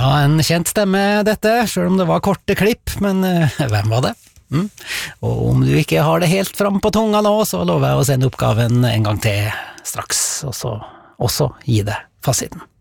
Ja, en kjent stemme dette, selv om det var korte klipp, men hvem var det? Og om du ikke har det helt fram på tunga nå, så lover jeg å sende oppgaven en gang til straks, og så også gi det fasiten.